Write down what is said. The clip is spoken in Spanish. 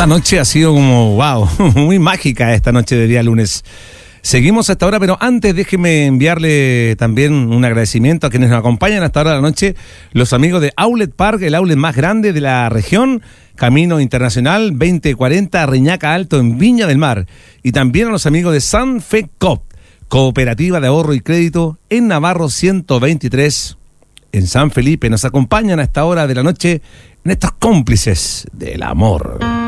Esta noche ha sido como, wow, muy mágica esta noche de día lunes. Seguimos hasta ahora, pero antes déjeme enviarle también un agradecimiento a quienes nos acompañan hasta ahora de la noche, los amigos de Outlet Park, el outlet más grande de la región, Camino Internacional 2040, Reñaca Alto en Viña del Mar, y también a los amigos de Sanfecop, Cooperativa de Ahorro y Crédito en Navarro 123, en San Felipe. Nos acompañan a esta hora de la noche en estos cómplices del amor.